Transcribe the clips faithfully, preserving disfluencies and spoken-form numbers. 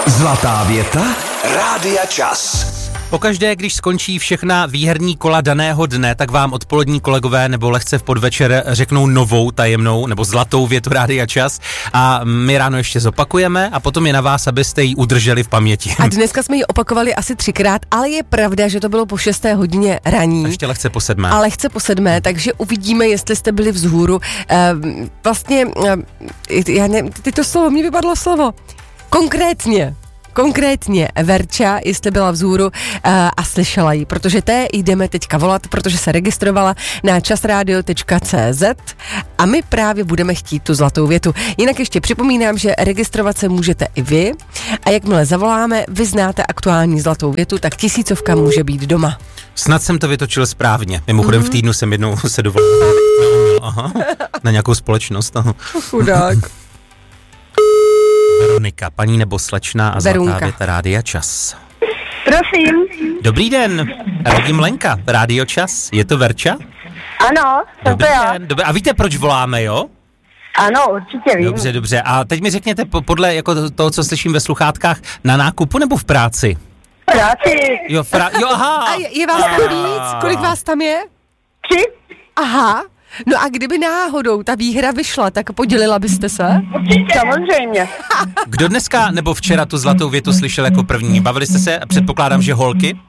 Zlatá věta Rádia Čas. Pokaždé, když skončí všechna výherní kola daného dne, tak vám odpolední kolegové nebo lehce v podvečer řeknou novou tajemnou nebo zlatou větu Rádia Čas a my ráno ještě zopakujeme a potom je na vás, abyste ji udrželi v paměti. A dneska jsme ji opakovali asi třikrát, ale je pravda, že to bylo po šesté hodině raní. Ještě lehce po sedmé. A lehce po sedmé, takže uvidíme, jestli jste byli vzhůru. E, vlastně, e, já ne, ty to slovo, mě vypadlo slovo. Konkrétně. Konkrétně Verča, jestli byla vzhůru uh, a slyšela ji, protože té jdeme teďka volat, protože se registrovala na časradio tečka cé zet a my právě budeme chtít tu zlatou větu. Jinak ještě připomínám, že registrovat se můžete i vy a jakmile zavoláme, vy znáte aktuální zlatou větu, tak tisícovka může být doma. Snad jsem to vytočil správně. Mimochodem mm-hmm. v týdnu jsem jednou se dovolil aha, na nějakou společnost. Aha. Chudák. Veronika, paní nebo slečna a Verunka. Zlatá věta Rádia Čas. Prosím. Dobrý den, radím Lenka, Rádio Čas. Je to Verča? Ano, to Dobrý to já. den, dobrý. A víte, proč voláme, jo? Ano, určitě vím. Dobře, dobře. A teď mi řekněte, po- podle jako toho, co slyším ve sluchátkách, na nákupu nebo v práci? Práci. Jo, fra- jo aha. A je, je vás tam víc? Kolik vás tam je? Tři? Aha. No a kdyby náhodou ta výhra vyšla, tak podělila byste se? Samozřejmě. Kdo dneska nebo včera tu zlatou větu slyšel jako první? Bavili jste se, předpokládám, že holky?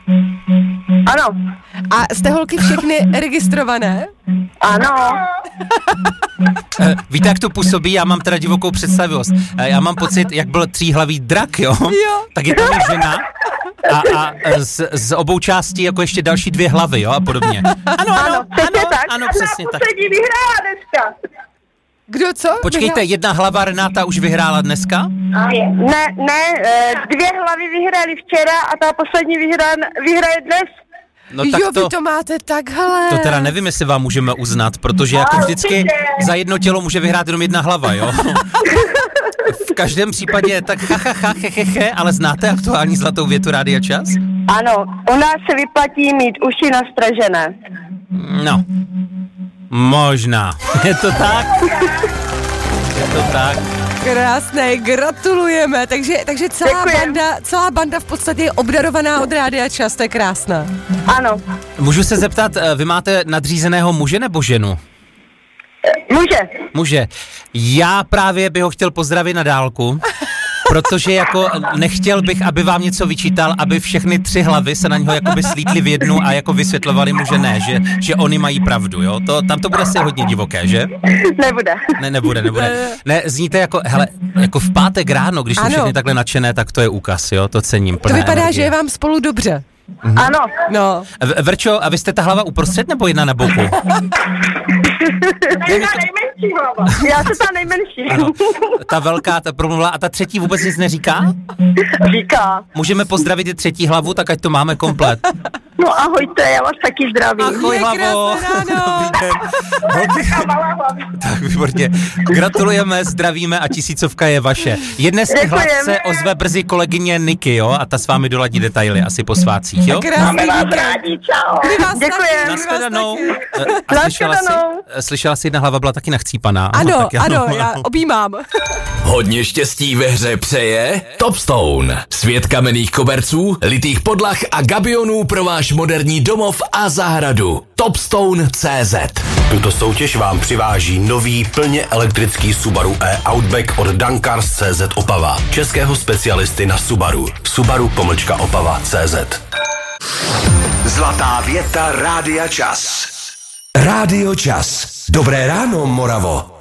Ano. A jste holky všechny registrované? Ano. Eh, Víte, jak to působí? Já mám teda divokou představivost. Eh, Já mám pocit, jak byl tříhlavý drak, jo? Jo. Tak je tam i žena a, a z, z obou částí jako ještě další dvě hlavy, jo? A podobně. Ano, Ano, přesně ano, tak. ano, přesně tak. Poslední vyhrála dneska. Kdo co? Počkejte, jedna hlava Renáta už vyhrála dneska? Ne, ne, eh, dvě hlavy vyhrály včera a ta poslední vyhra, vyhraje dnes. No Jo, tak vy to, to máte takhle. to teda nevím, jestli vám můžeme uznat, protože jako vždycky za jedno tělo může vyhrát jenom jedna hlava, jo? V každém případě tak ha, ha, ha, he, he, he, ale znáte aktuální zlatou větu Rádia Čas? Ano, u nás se vyplatí mít uši nastražené. No, možná. Je to tak? Je to tak? Krásné, gratulujeme. Takže, takže celá Děkujem. banda, celá banda v podstatě je obdarovaná od Rádia Čas, to je krásná. Ano. Můžu se zeptat, eh, vy máte nadřízeného muže nebo ženu? Muže. Muže. Já právě bych ho chtěl pozdravit na dálku, protože jako nechtěl bych, aby vám něco vyčítal, aby všechny tři hlavy se na něho jakoby slítly v jednu a jako vysvětlovali mu, že ne, že, že oni mají pravdu, jo? To, tam to bude asi hodně divoké, že? Nebude. Ne, nebude, nebude. Ne, zníte jako, hele, jako v pátek ráno, když jsou Ano. všechny takhle nadšené, tak to je úkaz, jo? To cením. To vypadá, že je vám spolu dobře. Ano. No. V- Verčo, a vy jste ta hlava uprostřed nebo jedna na boku? Je ta nejmenší hlava. Já jsem ta nejmenší. Ano. Ta velká, ta promluvila a ta třetí vůbec nic neříká? Říká. Můžeme pozdravit i třetí hlavu, tak ať to máme komplet. No ahojte, já vás taky zdravím. Ahoj, Je hlavo. krásné ráno. Dobrý den. Holky. Tak, výborně. Gratulujeme, zdravíme a tisícovka je vaše. Jedné z těch hlav Děkujeme. se ozve brzy kolegyně Niky, jo? A ta s vámi doladí detaily asi po svátcích, jo? Krásný Vás víkend. rádi, čau. My vás Děkujem. taky. Nashledanou. taky. Eh, A slyšela jsi, Nashledanou. slyšela jsi, jedna hlava byla taky nachcípaná. Ano, tak já- ano, já objímám. Hodně štěstí ve hře přeje Topstone. Svět kamenných koberců, litých podlah a gabionů pro váš moderní domov a zahradu. Topstone tečka cé zet. Tuto soutěž vám přiváží nový plně elektrický Subaru e-Outback od Dankars tečka cé zet Opava. Českého specialisty na Subaru. Subaru pomlčka Opava tečka cé zet. Zlatá věta Rádia Čas. Rádio Čas. Dobré ráno, Moravo.